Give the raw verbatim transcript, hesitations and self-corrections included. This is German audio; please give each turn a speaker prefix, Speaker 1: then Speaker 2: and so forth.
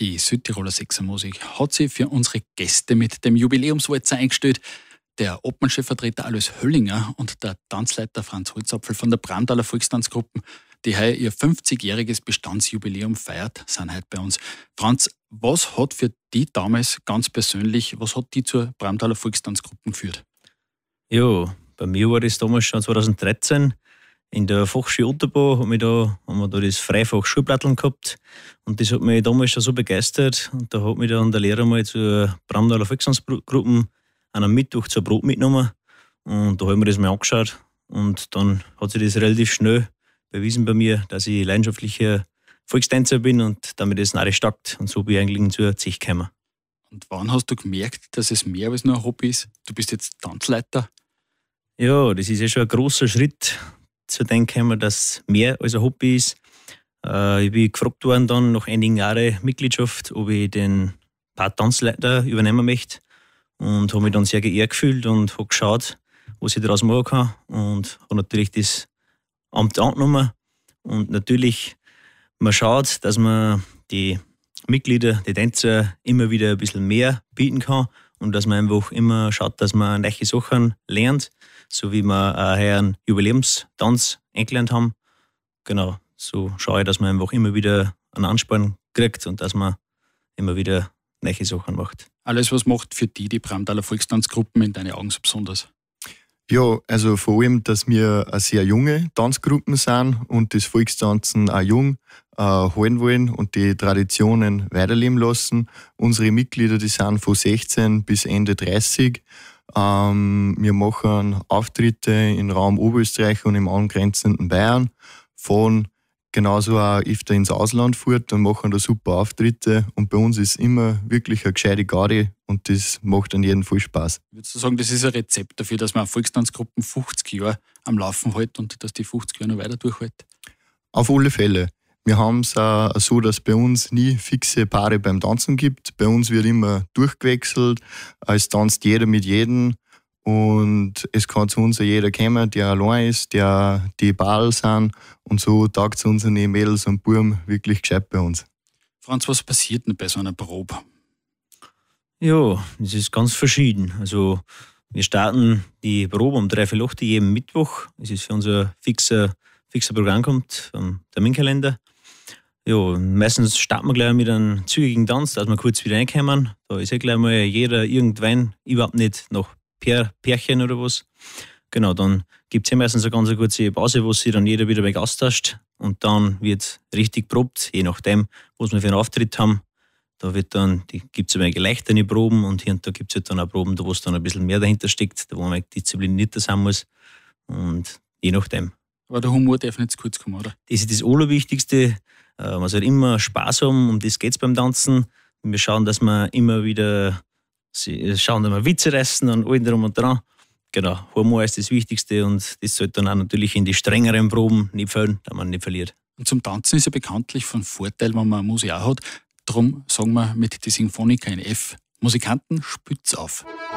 Speaker 1: Die Südtiroler Sechsermusik hat sich für unsere Gäste mit dem Jubiläumswalzer eingestellt. Der Obmann-Chefvertreter Alois Höllinger und der Tanzleiter Franz Holzapfel von der Brandtaler Volkstanzgruppe, die heuer ihr fünfzigjähriges Bestandsjubiläum feiert, sind heute bei uns. Franz, was hat für die damals ganz persönlich, was hat die zur Brandtaler Volkstanzgruppe geführt?
Speaker 2: Ja, bei mir war das damals schon zweitausenddreizehn. In der Fachschule Otterbau haben wir da, haben wir da das Freifach Schulplatteln gehabt. Und das hat mich damals schon so begeistert. Und da hat mich dann der Lehrer mal zur Brandtaler Volkstanzgruppe an einem Mittwoch zur Brot mitgenommen. Und da habe ich mir das mal angeschaut. Und dann hat sich das relativ schnell bewiesen bei mir, dass ich leidenschaftlicher Volkstänzer bin und damit das nachher stackt. Und so bin ich eigentlich zur Zech gekommen.
Speaker 1: Und wann hast du gemerkt, dass es mehr als nur ein Hobby ist? Du bist jetzt Tanzleiter.
Speaker 2: Ja, das ist ja schon ein großer Schritt, zu denken, dass es mehr als ein Hobby ist. Äh, ich bin gefragt worden dann nach einigen Jahren Mitgliedschaft, ob ich den Part Tanzleiter übernehmen möchte. Und habe mich dann sehr geehrt gefühlt und habe geschaut, was ich daraus machen kann. Und habe natürlich das Amt angenommen. Und natürlich, man schaut, dass man die Mitglieder, die Tänzer immer wieder ein bisschen mehr bieten kann und dass man einfach immer schaut, dass man neue Sachen lernt, so wie wir auch heuer einen Jubiläumstanz eingelernt haben. Genau, so schaue ich, dass man einfach immer wieder einen Ansporn kriegt und dass man immer wieder neue Sachen macht.
Speaker 1: Alles, was macht für die die Brandtaler Volkstanzgruppen in deinen Augen so besonders?
Speaker 3: Ja, also vor allem, dass wir eine sehr junge Tanzgruppen sind und das Volkstanzen auch jung äh, halten wollen und die Traditionen weiterleben lassen. Unsere Mitglieder, die sind von sechzehn bis Ende dreißig. Ähm, wir machen Auftritte im Raum Oberösterreich und im angrenzenden Bayern, fahren genauso auch öfter ins Ausland fort und machen da super Auftritte. Und bei uns ist immer wirklich eine gescheite Garde und das macht an jeden Fall Spaß.
Speaker 1: Würdest du sagen, das ist ein Rezept dafür, dass man Volkstanzgruppen fünfzig Jahre am Laufen hält und dass die fünfzig Jahre noch weiter durchhält?
Speaker 3: Auf alle Fälle. Wir haben es auch so, dass bei uns nie fixe Paare beim Tanzen gibt. Bei uns wird immer durchgewechselt. Es tanzt jeder mit jedem. Und es kann zu uns jeder kommen, der allein ist, der die Paare sind. Und so taugt es unseren Mädels und Buben wirklich gescheit bei uns.
Speaker 1: Franz, was passiert denn bei so einer Probe?
Speaker 2: Ja, das ist ganz verschieden. Also wir starten die Probe um drei Uhr jeden Mittwoch. Das ist für unser fixer, fixer Programm kommt vom Terminkalender. Ja, meistens starten wir gleich mit einem zügigen Tanz, dass wir kurz wieder reinkommen. Da ist ja gleich mal jeder irgendwann überhaupt nicht noch per Pärchen oder was. Genau, dann gibt es ja meistens eine ganz kurze Pause, wo sich dann jeder wieder weg austauscht. Und dann wird richtig probt, je nachdem, was wir für einen Auftritt haben. Da wird dann, gibt es immer geleichterte Proben und hier und da gibt es halt dann auch Proben, wo es dann ein bisschen mehr dahinter steckt, wo man disziplinierter sein muss. Und je nachdem.
Speaker 1: Aber der Humor darf nicht zu kurz kommen, oder?
Speaker 2: Das ist das Allerwichtigste. Man soll immer Spaß haben, um das geht es beim Tanzen. Wir schauen, dass wir immer wieder schauen, dass wir Witze reißen und allem drum und dran. Genau, Humor ist das Wichtigste und das sollte dann auch natürlich in die strengeren Proben nicht fehlen, da man nicht verliert.
Speaker 1: Und zum Tanzen ist ja bekanntlich von Vorteil, wenn man eine Musik auch hat. Darum sagen wir mit die Sinfonica in F: Musikanten, spült's auf.